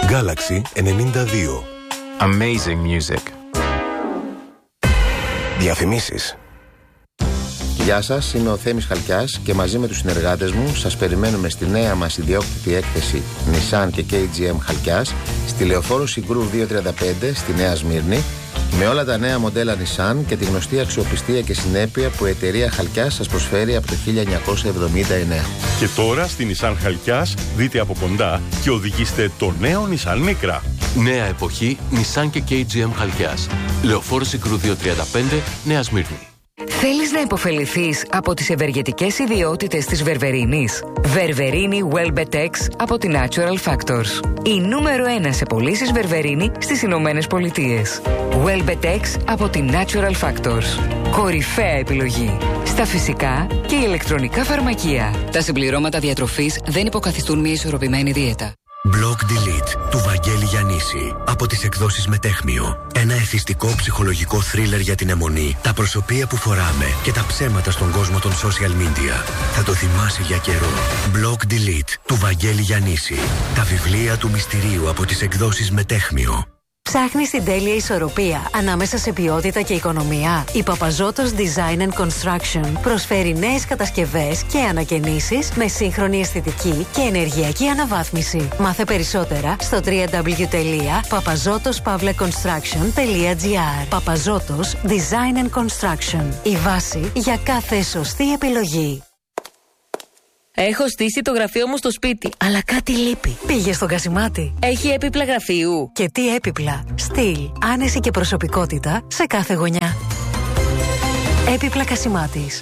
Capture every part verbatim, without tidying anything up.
Galaxy ενενήντα δύο. Amazing music. Διαφημίσεις. Γεια σας, είμαι ο Θέμης Χαλκιάς και μαζί με τους συνεργάτες μου σας περιμένουμε στη νέα μας ιδιόκτητη έκθεση Nissan και κέι τζι εμ Χαλκιάς στη Λεωφόρο Συγκρού διακόσια τριάντα πέντε στη Νέα Σμύρνη, με όλα τα νέα μοντέλα Nissan και τη γνωστή αξιοπιστία και συνέπεια που η εταιρεία Χαλκιάς σας προσφέρει από το χίλια εννιακόσια εβδομήντα εννέα. Και τώρα στη Nissan Χαλκιάς δείτε από κοντά και οδηγήστε το νέο Nissan Micra. Νέα εποχή Nissan και κέι τζι εμ Χαλκιάς. Λεωφόρο Συγκρού διακόσια τριάντα πέντε, Νέα Σμύρνη. Θέλεις να υποφεληθείς από τις ευεργετικές ιδιότητες της Βερβερίνης? Βερβερίνη Welbetex από τη Natural Factors. Η νούμερο ένα σε πωλήσεις Βερβερίνη στις Ηνωμένες Πολιτείες. Welbetex από τη Natural Factors. Κορυφαία επιλογή στα φυσικά και ηλεκτρονικά φαρμακεία. Τα συμπληρώματα διατροφής δεν υποκαθιστούν μια ισορροπημένη δίαιτα. Block Delete του Βαγγέλη Γιαννίση από τις εκδόσεις Μετέχμιο. Ένα εθιστικό ψυχολογικό θρίλερ για την αιμονή, τα προσωπία που φοράμε και τα ψέματα στον κόσμο των social media. Θα το θυμάσαι για καιρό. Block Delete του Βαγγέλη Γιαννίση. Τα βιβλία του μυστηρίου από τις εκδόσεις Μετέχμιο. Ψάχνεις την τέλεια ισορροπία ανάμεσα σε ποιότητα και οικονομία? Η Παπαζώτος Design and Construction προσφέρει νέες κατασκευές και ανακαινήσεις με σύγχρονη αισθητική και ενεργειακή αναβάθμιση. Μάθε περισσότερα στο double-u double-u double-u τελεία παπαζώτος παύλα κονστράκσιον τελεία τζι άρ. Παπαζώτος Design and Construction. Η βάση για κάθε σωστή επιλογή. Έχω στήσει το γραφείο μου στο σπίτι, αλλά κάτι λείπει. Πήγε στο Κασιμάτι. Έχει έπιπλα γραφείου. Και τι έπιπλα? Στυλ, άνεση και προσωπικότητα σε κάθε γωνιά. Έπιπλα Κασιμάτης.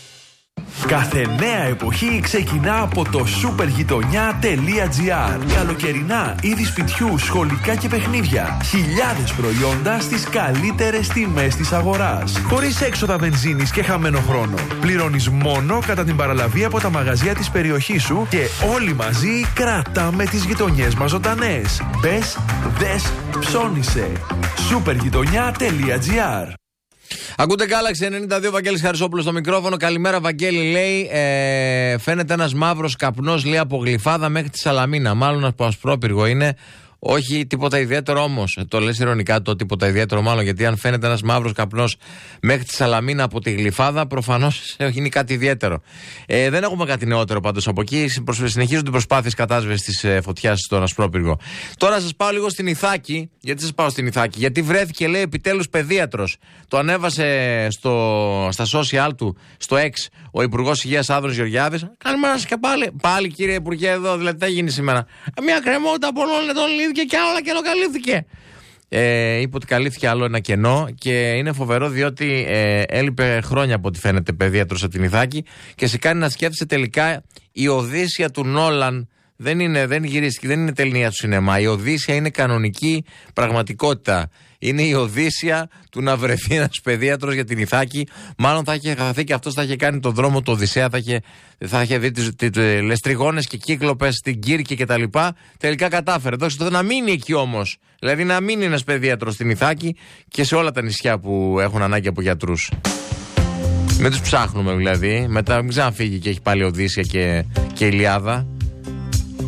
Κάθε νέα εποχή ξεκινά από το supergitonia τελεία τζι άρ. Καλοκαιρινά, είδη σπιτιού, σχολικά και παιχνίδια. Χιλιάδες προϊόντα στις καλύτερες τιμές της αγοράς. Χωρίς έξοδα βενζίνης και χαμένο χρόνο. Πληρώνεις μόνο κατά την παραλαβή από τα μαγαζιά της περιοχής σου και όλοι μαζί κρατάμε τις γειτονιές μας ζωντανές. Μπες, δες, ψώνισε. supergitonia τελεία τζι άρ. Ακούτε Galaxy ενενήντα δύο, Βαγγέλης Χαρισόπουλος στο μικρόφωνο. Καλημέρα, Βαγγέλη. Λέει, ε, φαίνεται ένας μαύρος καπνός, λέει, από Γλυφάδα μέχρι τη Σαλαμίνα. Μάλλον από Ασπρόπυργο είναι. Όχι τίποτα ιδιαίτερο όμως. Το λες ειρωνικά το τίποτα ιδιαίτερο, μάλλον, γιατί αν φαίνεται ένας μαύρος καπνός μέχρι τη Σαλαμίνα από τη Γλυφάδα, προφανώς είναι κάτι ιδιαίτερο. Ε, δεν έχουμε κάτι νεότερο πάντως από εκεί. Συνεχίζονται οι προσπάθειες κατάσβεσης της ε, φωτιάς στον Ασπρόπυργο. Τώρα σας πάω λίγο στην Ιθάκη. Γιατί σας πάω στην Ιθάκη? Γιατί βρέθηκε, λέει, επιτέλους παιδίατρος. Το ανέβασε στο, στα social του, στο X, ο Υπουργός Υγείας Άδωνης Γεωργιάδης. Καλημέρα σας και πάλι. Πάλι, κύριε Υπουργέ, εδώ, δηλαδή, τι θα γίνει σήμερα? Μια κρεμότητα πολλών λεπτών και άλλο κενό καλύφθηκε. Ε, είπε ότι καλύφθηκε άλλο ένα κενό και είναι φοβερό διότι ε, έλειπε χρόνια από ό,τι φαίνεται παιδίατρος από την Ιθάκη και σε κάνει να σκέφτεσαι τελικά η Οδύσσια του Νόλαν. Δεν είναι, δεν γυρίστηκε, δεν είναι ταινία του σινεμά. Η Οδύσσια είναι κανονική πραγματικότητα. Είναι η Οδύσσια του να βρεθεί ένας παιδίατρος για την Ιθάκη. Μάλλον θα είχε χαθεί και αυτός θα είχε κάνει τον δρόμο του Οδυσσέα, θα είχε, θα είχε δει τις λεστριγόνες και κύκλοπες στην Κύρκη κτλ. Τελικά κατάφερε. Δώσε το να μείνει εκεί όμως. Δηλαδή να μείνει ένας παιδίατρος στην Ιθάκη και σε όλα τα νησιά που έχουν ανάγκη από γιατρούς. Μην τους ψάχνουμε δηλαδή. Μετά μην ξαναφύγει και έχει πάλι Οδύσσια και, και Ηλιάδα.